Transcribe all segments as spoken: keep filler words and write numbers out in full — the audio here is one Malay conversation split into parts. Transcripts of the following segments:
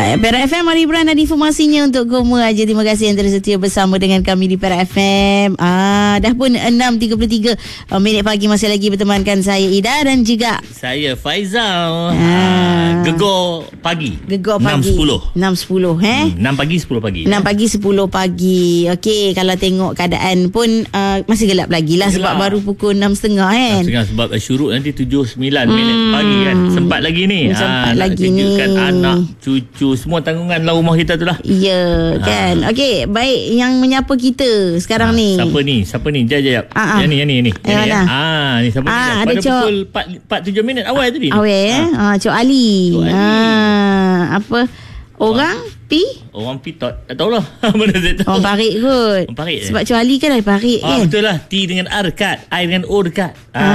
Baik, Perak F M, Hari Hiburan dan informasinya untuk Koma aja. Terima kasih yang terus setia bersama dengan kami di Perak F M. Ah, dah pun enam tiga puluh tiga uh, minit pagi, masih lagi bertemankan saya Ida dan juga saya Faizal. Ah. Ah, Gegor pagi. Gegor pagi. enam sepuluh. enam sepuluh eh. Hmm, enam pagi sepuluh pagi. enam pagi sepuluh pagi. Okey, kalau tengok keadaan pun uh, masih gelap lagi lah sebab baru pukul enam tiga puluh kan. enam tiga puluh sebab syuruk nanti tujuh sembilan Hmm. minit pagi kan. Sempat lagi ni. Sempat ah, lagi nak kejutkan ni. anak, cucu, semua tanggungan dalam rumah kita tu lah. Ya, kan. Ah. Okey, baik, yang menyapa kita sekarang ah, ni. Siapa ni? Siapa ni? Jap jap. Ah, ah. Yang ni, yang ni, yang ni. Yang mana? Ah, ni siapa Ah, ni? ada Pada Cok. pukul empat, empat tujuh minit awal tadi. Awal eh. Ah, Cok Ali. Cok Ali. Ah, apa? Orang Pi? Orang pitot. Tak tahulah. Mana saya tahu. Orang Parik kot. Orang Parik, eh? Sebab Cok Ali kan dari Parik Ah, kan. betul lah. T dengan R dekat. I dengan O dekat.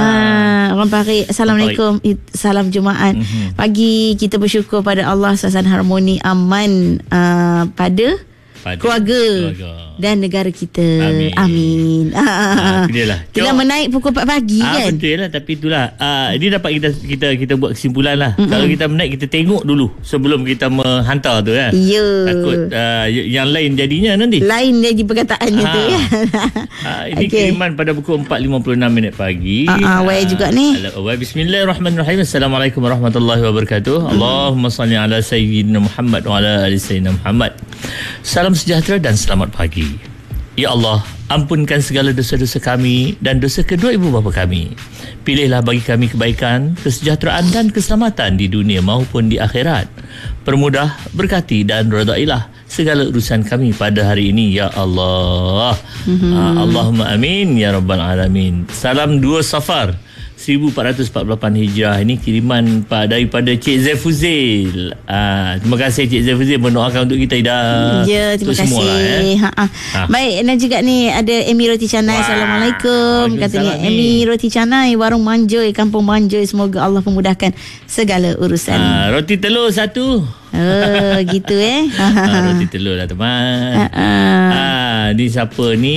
Ah, orang Parik. Assalamualaikum. It- Salam Jumaat. Mhm. Pagi kita bersyukur pada Allah, suasana harmoni aman uh, pada, Pada keluarga, keluarga dan negara kita. Amin. Amin. Ah, itu dia lah. Kita Cok. menaik pukul empat pagi Ah, kan. betul lah, tapi itulah ah, ini dapat kita kita kita buat kesimpulan lah. Mm-mm. Kalau kita menaik, kita tengok dulu sebelum kita menghantar tu kan. Ya. Takut ah, y- yang lain jadinya nanti. Lain jadi perkataannya tu Ah. ya. Ah, ini Okey. kiriman pada pukul empat lima puluh enam minit pagi. Ah, ah, wai juga ni. ala- wai, Bismillahirrahmanirrahim. Assalamualaikum warahmatullahi wabarakatuh. Mm. Allahumma salli ala sayyidina Muhammad wa ala ali sayyidina Muhammad. Salam sejahtera dan selamat pagi. Ya Allah, ampunkan segala dosa-dosa kami dan dosa kedua ibu bapa kami. Pilihlah bagi kami kebaikan, kesejahteraan dan keselamatan di dunia maupun di akhirat. Permudah, berkati dan redailah segala urusan kami pada hari ini, ya Allah. Mm-hmm. Uh, Allahumma amin ya rabbal alamin. Salam dua Safar seribu empat ratus empat puluh lapan Hijrah. Ini kiriman pak daripada Cik Zaifuzil. Ah, terima kasih Cik Zaifuzil mendoakan untuk kita, Ida. Ya, terima Untuk kasih. semua lah, eh. Ha, ha. Ha. Baik, dan juga ni ada Emi Roti Canai. Wah. Assalamualaikum. Katanya Waalaikumsalam, Emi ni. Roti Canai, warung Manjoy, Kampung Manjoy. Semoga Allah memudahkan segala urusan. Ah, roti telur satu. Oh, gitu eh. Ah, roti telur lah teman. Ha, ha. Ah, ni siapa ni?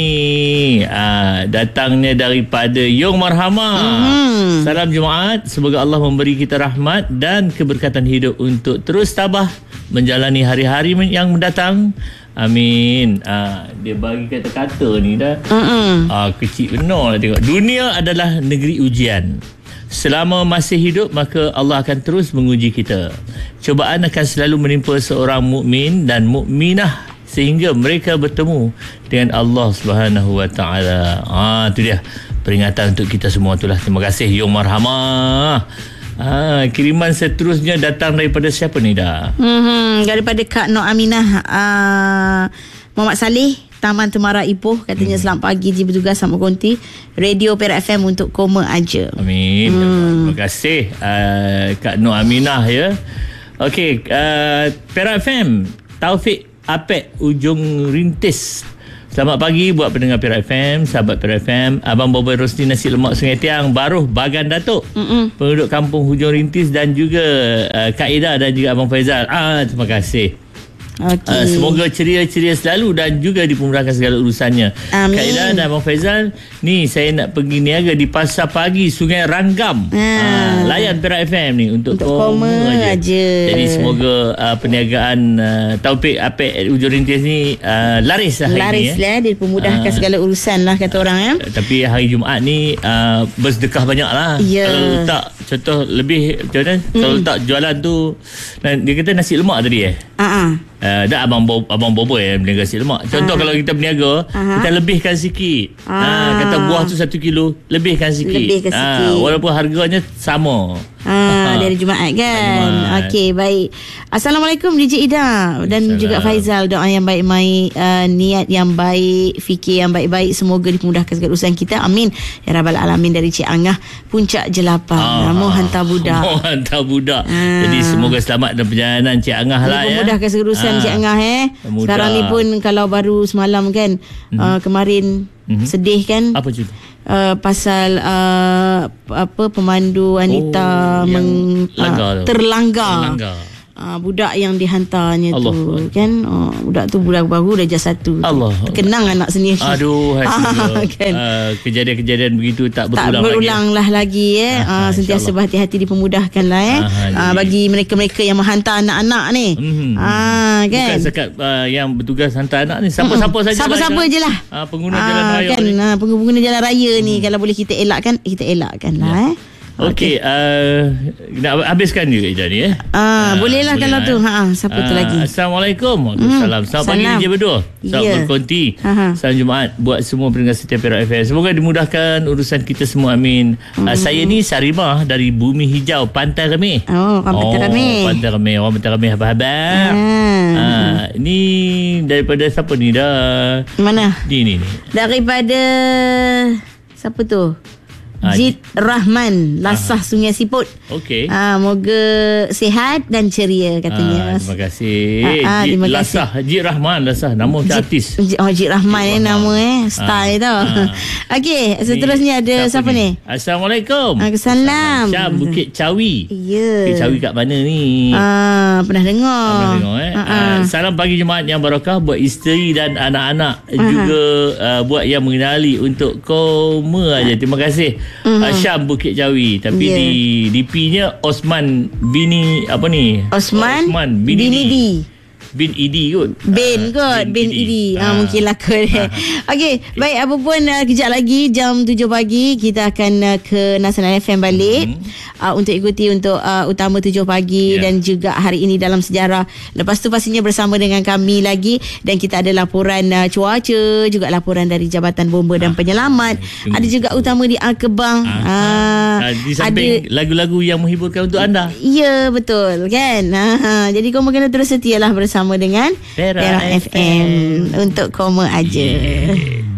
Ah, datangnya daripada Yong Marhamah. Mhm. Salam Jumaat. Semoga Allah memberi kita rahmat dan keberkatan hidup untuk terus tabah menjalani hari-hari yang mendatang. Amin. Ah, dia bagi kata-kata ni dah. Mm-mm. Ah, kecil benar lah tengok. Dunia adalah negeri ujian. Selama masih hidup, maka Allah akan terus menguji kita. Cobaan akan selalu menimpa seorang mukmin dan mukminah sehingga mereka bertemu dengan Allah Subhanahu Wa Taala. Ah, tu dia peringatan untuk kita semua itulah. Terima kasih Yong Marhamah. Ah, kiriman seterusnya datang daripada siapa ni dah? Hmm, daripada Kak Nur Aminah, uh, Muhammad Saleh, Taman Temara Ipoh. Katanya hmm. selamat pagi di bertugas sama konti Radio Perak F M untuk Koma aja. Amin. Hmm. Terima kasih uh, Kak Nur Aminah ya. Okey, uh, Perak F M, Taufik Apek Ujung Rintis. Selamat pagi buat pendengar Perak F M, sahabat Perak F M. Abang Boboy Rosli Nasi Lemak Sungai Tiang, Baruh Bagan Datuk, Mm-mm. penduduk kampung Hujung Rintis, dan juga uh, Kak Ida dan juga Abang Faizal. Ah, terima kasih. Okay. Uh, semoga ceria-ceria selalu dan juga dipermudahkan segala urusannya. Amin. Kak Ida dan Abang Faizal, ni saya nak pergi niaga di Pasar Pagi Sungai Ranggam. Ah. Uh, layan Perak F M ni untuk, Untuk Koma aja. Jadi semoga uh, perniagaan uh, Taufik Apek at Ujung Rintis ni uh, laris lah hari Laris ni. lah, dipermudahkan Ah. segala urusan lah kata orang ya. Uh, tapi hari Jumaat ni uh, bersedekah banyak lah. Ya. Kalau letak contoh lebih macam mana? Mm. Kalau letak jualan tu, dia kata nasi lemak tadi eh. Ah. Uh, dah abang Bo, abang Boboy yang berniaga nasi lemak. Contoh Ah. kalau kita berniaga, Aha. kita lebihkan sikit. Ah. Ah, kata buah tu satu kilo, lebihkan sikit. Lebihkan sikit. Ah, walaupun harganya sama. Ah, dari Jumaat kan. Jumaat. Okey, baik. Assalamualaikum D J Ida dan Waalaikumsalam. juga Faizal. Doa yang baik-baik, uh, niat yang baik, fikir yang baik-baik, semoga dipermudahkan segala urusan kita. Amin ya rabbal alamin. Dari Cik Angah, Puncak Jelapang. Ah, Mohon hantar budak. Mohon hantar budak. Ah. Jadi semoga selamat dalam perjalanan Cik Angah lah ya. Dipermudahkan segala urusan Ah. Cik Angah eh. Mudah. Sekarang ni pun kalau baru semalam kan, mm-hmm. uh, kemarin mm-hmm. sedih kan. Apa cerita? Uh, pasal uh, apa pemandu wanita Oh, yang meng, langgar uh, tu. terlanggar. Terlanggar. uh, budak yang dihantarnya Allah. tu kan. Uh, budak tu budak baru darjah satu. Allah. Terkenang anak sendiri. Aduh, ah, kan. uh, kejadian-kejadian begitu tak berulang, tak berulang lagi. lah lagi eh. Ah, uh, sentiasa berhati-hati dipermudahkan lah eh. Ah, uh, bagi mereka-mereka yang menghantar anak-anak ni. Mm-hmm. Ah, kan. Bukan sekat uh, yang bertugas hantar anak ni, siapa-siapa saja. Siapa-siapa je lah. Uh, pengguna jalan raya kan, ni. Uh, pengguna jalan raya ni hmm. kalau boleh kita elakkan, kita elakkan lah ya. eh. Okey, okay. uh, nak habiskan juga Ida ni eh. Ah, uh, bolehlah boleh kalau lah, tu. Ha, siapa uh, tu lagi? Assalamualaikum. Waalaikumsalam. Hmm, selamat pagi je berdua. Selamat yeah. berkonti. Uh-huh. Salam Jumaat buat semua pendengar setia Perak F M. Semoga dimudahkan urusan kita semua, amin. Hmm. Uh, saya ni Sarimah dari Bumi Hijau, Pantai Remeh. Oh, Pantai Remeh. Oh, Pantai Remeh. Orang Pantai Remeh apa-apa. Hmm. Uh, ni daripada siapa ni dah? Mana? Ni ni ni. Daripada siapa tu? Jid Rahman, Lasah Aha. Sungai Siput. Okey. Ah, moga sihat dan ceria katanya. Ah, terima kasih. Ah, ah, Jid terima Lasah, kasih. Jid Rahman, Lasah nama macam artis. Oh, Jid Rahman eh nama eh, style ah. tau. Ah. Okey, seterusnya ada siapa, siapa ni? ni? Assalamualaikum. Waalaikumsalam. Syam Bukit Cawi. Ya. Bukit Cawi kat mana ni? Ah, pernah dengar. Ah, pernah dengar eh. Ah, ah. Salam pagi Jumaat yang barakah buat isteri dan anak-anak, ah. juga uh, buat yang mengenali untuk koma aja. Terima kasih. Uh-huh. Syam Bukit Cawi, tapi yeah. di D P-nya Osman Bini apa ni? Osman, Osman Bini, Bini D. Bin Idi kot. Bin kot, Bin Idi. Ha, mungkin lah kot. Okey, baik, apa pun uh, kejap lagi jam tujuh pagi kita akan uh, ke Nasional F M balik hmm. uh, untuk ikuti untuk uh, utama tujuh pagi yeah. dan juga hari ini dalam sejarah. Lepas tu pastinya bersama dengan kami lagi dan kita ada laporan uh, cuaca, juga laporan dari Jabatan Bomba dan Penyelamat. Ah, ada juga utama di Al-Kebang. Ah, ah, ah, di samping ada lagu-lagu yang menghiburkan untuk anda. Ya, betul kan. Ah, jadi kau kena terus setialah bersama dengan Perak F M untuk koma aja. Yeah.